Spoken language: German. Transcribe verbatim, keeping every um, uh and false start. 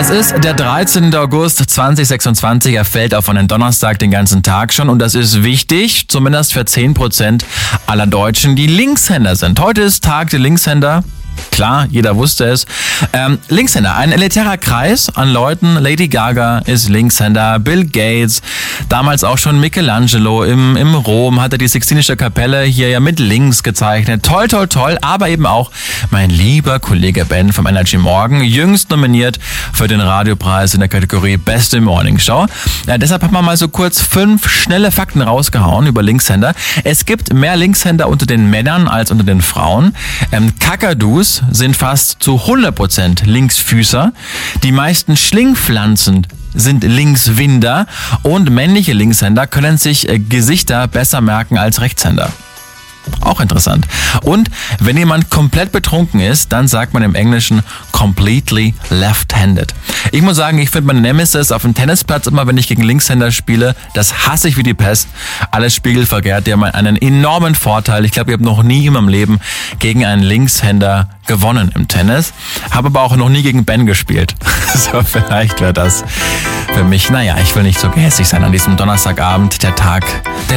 Es ist der dreizehnte August zweitausendsechsundzwanzig. Er fällt auf einen Donnerstag den ganzen Tag schon. Und das ist wichtig, zumindest für zehn Prozent aller Deutschen, die Linkshänder sind. Heute ist Tag der Linkshänder. Klar, jeder wusste es. Ähm, Linkshänder, ein elitärer Kreis an Leuten. Lady Gaga ist Linkshänder, Bill Gates, damals auch schon Michelangelo im, im Rom hat er die Sixtinische Kapelle hier ja mit links gezeichnet. Toll, toll, toll, aber eben auch mein lieber Kollege Ben vom Energy Morgen, jüngst nominiert für den Radiopreis in der Kategorie Beste Morning Show. Ja, deshalb hat man mal so kurz fünf schnelle Fakten rausgehauen über Linkshänder. Es gibt mehr Linkshänder unter den Männern als unter den Frauen. Ähm, Kakadus sind fast zu hundert Prozent Linksfüßer. Die meisten Schlingpflanzen sind Linkswinder und männliche Linkshänder können sich Gesichter besser merken als Rechtshänder. Auch interessant. Und wenn jemand komplett betrunken ist, dann sagt man im Englischen completely left-handed. Ich muss sagen, ich finde meine Nemesis auf dem Tennisplatz immer, wenn ich gegen Linkshänder spiele, das hasse ich wie die Pest. Alles spiegelverkehrt, die haben einen enormen Vorteil. Ich glaube, ich habe noch nie in meinem Leben gegen einen Linkshänder gewonnen im Tennis. Habe aber auch noch nie gegen Ben gespielt. So, vielleicht wäre das für mich, naja, ich will nicht so gehässig sein an diesem Donnerstagabend, der Tag der